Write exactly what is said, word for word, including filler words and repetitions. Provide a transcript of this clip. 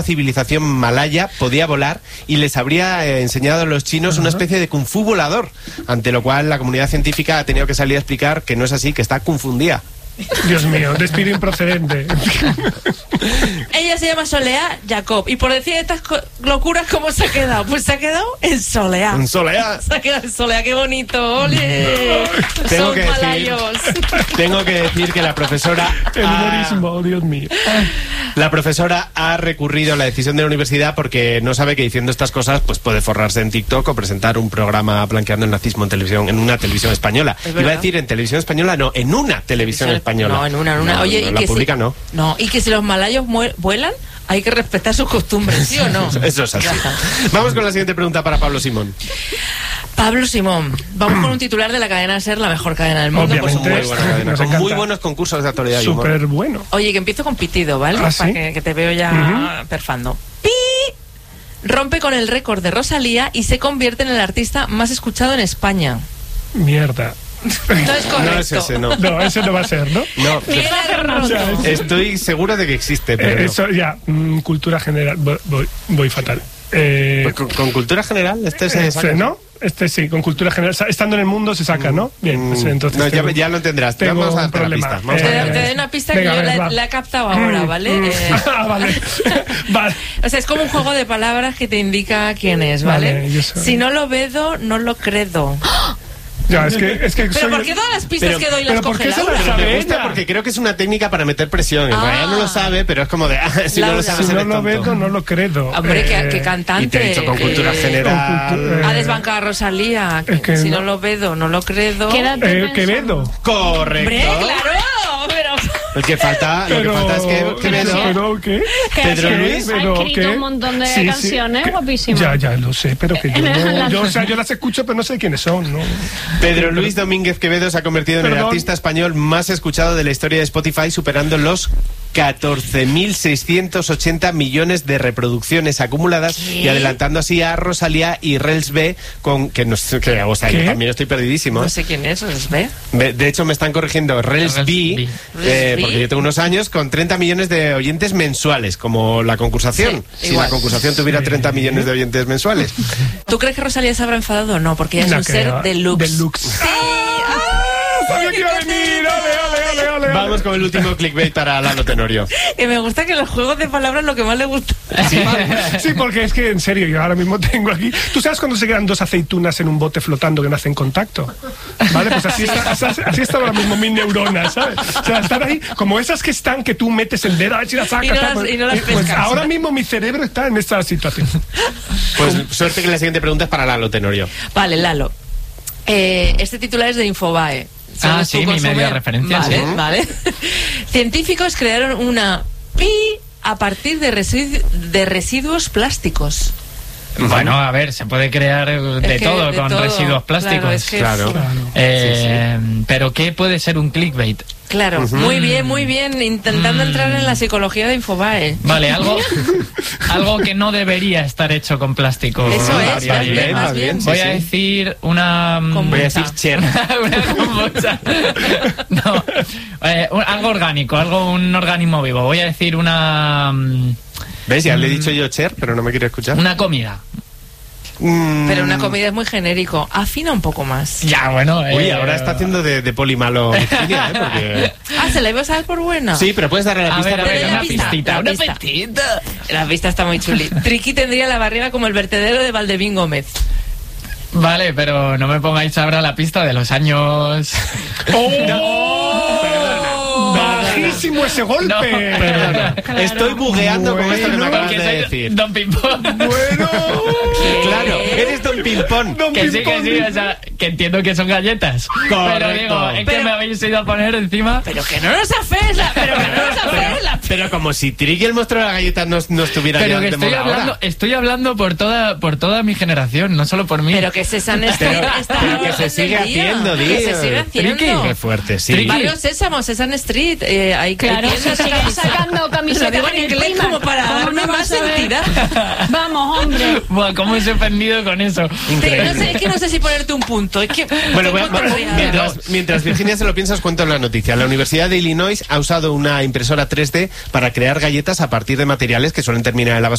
civilización malaya podía volar y les habría eh, enseñado a los chinos uh-huh. una especie de kung fu volador, ante lo cual la comunidad científica ha tenido que salir a explicar que no es así, que está confundida. Dios mío, despido improcedente. Ella se llama Soleá Jacob. Y por decir estas locuras, ¿cómo se ha quedado? Pues se ha quedado en Soleá. En Soleá. Se ha quedado en Soleá, qué bonito. ¡Ole! Tengo Son que malayos. Decir, tengo que decir que la profesora... El humorismo, ha, Dios mío. La profesora ha recurrido a la decisión de la universidad porque no sabe que diciendo estas cosas pues puede forrarse en TikTok o presentar un programa blanqueando el nazismo en televisión, en una televisión española. Iba a decir en televisión española, no, en una televisión española. No, en una, en una. No, Oye, no, y la que pública si, no. No, y que si los malayos vuelan, hay que respetar sus costumbres, ¿sí o no? Eso es así. Vamos con la siguiente pregunta para Pablo Simón. Pablo Simón, vamos con un titular de la cadena SER, la mejor cadena del mundo. Obviamente, por muy buena cadena, con muy buenos concursos de actualidad. Súper bueno. Oye, que empiezo con pitido, ¿vale? ¿Ah, para sí? que, que te veo ya uh-huh. perfando. ¡Pi! Rompe con el récord de Rosalía y se convierte en el artista más escuchado en España. Mierda. No es correcto. No es ese, no. No, ese no va a ser, ¿no? No. O sea, es- Estoy seguro de que existe, pero Eh, no. eso ya, mm, cultura general. Voy, voy, voy fatal. Eh, Pues con, con cultura general, este se este, saca. ¿no? Este sí, con cultura general. Sa- Estando en el mundo se saca, ¿no? Bien, pues entonces. No, ya, tengo- ya lo entenderás. tengo Vamos a un darte la problema. pista. Vamos Eh, a Te, darte te la doy una pista Venga, que yo a ver, la, va. la he captado ahora, ¿vale? Mm. Eh, Ah, vale. Vale. o sea, es como un juego de palabras que te indica quién es, ¿vale? Vale, yo soy- Si no lo vedo, no lo credo. Ya, es que, es que Pero soy- ¿por qué todas las pistas Pero- que doy las pero ¿por coge qué se Laura? las Pero sabe me gusta ella? porque creo que es una técnica para meter presión. En Ah. realidad no lo sabe, pero es como de, ah, si no Laura. lo sabes, Si no eres lo tonto. veo, no lo credo. Hombre, qué, Eh, qué cantante. Y te he dicho con cultura eh, general. con cultu- eh, Ha desbancado a Rosalía. Es que si no. no lo veo, no lo credo. Quédate eh, pensando. Quevedo. Correcto. Hombre, claro, pero... Lo que falta, lo que Pero, falta es que, que pero, me- pero, ¿qué? Pedro ¿Qué? Luis. Ha Pero, escrito ¿qué? un montón de Sí, sí, canciones que- guapísimas. Ya, ya lo sé, pero que yo no, Las- yo, o sea, yo las escucho, pero no sé quiénes son, ¿no? Pedro Luis Domínguez Quevedo se ha convertido en el Perdón. artista español más escuchado de la historia de Spotify, superando los catorce mil seiscientos ochenta millones de reproducciones acumuladas ¿Qué? y adelantando así a Rosalía y Rels B, con que no sé, que, o sea, ¿Qué? yo también estoy perdidísimo. No sé quién es, ¿os ve? Me- De hecho, me están corrigiendo Rels Rels B, B. eh, Rels B. porque yo tengo unos años con treinta millones de oyentes mensuales, como la concursación. Sí, si igual. la concursación tuviera Sí. treinta millones de oyentes mensuales. ¿Tú crees que Rosalía se habrá enfadado o no? Porque ella es No un creo. ser deluxe. Deluxe. Sí. ¡Ah! Sabía que iba a venir, ole, ole, ole, ole, ole. Vamos con el último clickbait para Lalo Tenorio. Y me gusta que los juegos de palabras lo que más le gusta. Sí, sí, porque es que en serio, yo ahora mismo tengo aquí. ¿Tú sabes cuando se quedan dos aceitunas en un bote flotando que no hacen contacto? ¿Vale? Pues así, está, así, así están ahora mismo mis neuronas, ¿sabes? O sea, están ahí como esas que están que tú metes el dedo a ver si las sacas. Y no tal, las- pues, y no las pues pescas. ahora mismo mi cerebro está en esta situación. Pues suerte que la siguiente pregunta es para Lalo Tenorio. Vale, Lalo. Eh, este titular es de Infobae. Ah, ¿Sabes sí, tú mi consume? medio de referencia, Vale, sí. vale. Científicos crearon una pi a partir de, residu- de residuos plásticos. Bueno, a ver, se puede crear de Es que todo de con todo. residuos plásticos. Claro, es que Claro. Eh, Pero ¿qué puede ser un clickbait? Claro, muy bien, muy bien. Intentando entrar en la psicología de Infobae. Vale, algo algo que no debería estar hecho con plástico. Eso es, Vale, más vale. bien, más va bien, bien. sí, Voy sí. a decir una... mm, Kombucha. Voy a decir Cher. una kombucha. No, eh, un- algo orgánico, algo, un organismo vivo. Voy a decir una... mm, ¿Ves? Ya le he dicho yo Cher, pero no me quiere escuchar. Una comida. Mm. Pero una comida es muy genérico. Afina un poco más. Ya, bueno... Uy, eh, ahora está haciendo de, de poli malo Virginia, ¿eh? Porque... Ah, ¿se la ibas a dar por buena? Sí, pero puedes darle la A pista. ver, a porque- ver, la una pista, pistita, la una pista. pistita. La vista está muy chuli. Triqui tendría la barriga como el vertedero de Valdevín Gómez. Vale, pero no me pongáis ahora la pista de los años... Bajísimo ese golpe. No, Perdona. Estoy bugueando con esto que me Bueno. acabas Que de soy decir. Don Pimpón. Bueno. Claro, eres Don Pimpón. Don Que sí, que Pimpón. sí, o sea, que entiendo que son galletas. Correcto. Pero digo, es que Pero- me habéis ido a poner encima. Pero que no nos afes la... Pero que no nos afes la... Pero como si Triqui el monstruo de la galleta no, no estuviera Pero ya que de estoy moda hablando, ahora. estoy hablando por toda, por toda mi generación, no solo por mí. Pero que Sesame Street Pero- está pero que a se orden sigue del día. haciendo, Que tío. se sigue haciendo. Triqui. Qué fuerte, sí. Triqui. Barrio Sésamo, Sesame Street. Eh, hay Claro, hay se tiendas sigue sacando Lo camisetas digo en en el inglés Primark. como para ¿Cómo darme no más vas a ver? entidad. Vamos, hombre. Buah, cómo os he ofendido con eso. Sí, no sé, es que no sé si ponerte un punto. Es que Bueno, voy a- estoy contrariada. mientras, mientras Virginia se lo piensa, os cuento la noticia. La Universidad de Illinois ha usado una impresora tres D para crear galletas a partir de materiales que suelen terminar en la basura